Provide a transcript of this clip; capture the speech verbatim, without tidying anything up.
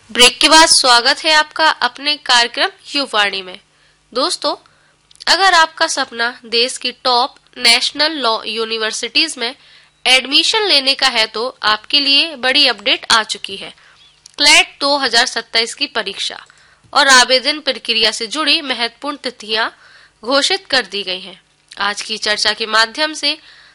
Break के बाद स्वागत है आपका अपने कार्यक्रम युवाणी में। दोस्तों, अगर आपका सपना देश की टॉप नेशनल लॉ यूनिवर्सिटीज में एडमिशन लेने का है तो आपके लिए बड़ी अपडेट आ चुकी है। क्लैट दो हज़ार सत्ताईस की परीक्षा और आवेदन प्रक्रिया से जुड़ी महत्वपूर्ण तिथियां घोषित कर दी गई हैं। आज की चर्चा के माध्यम से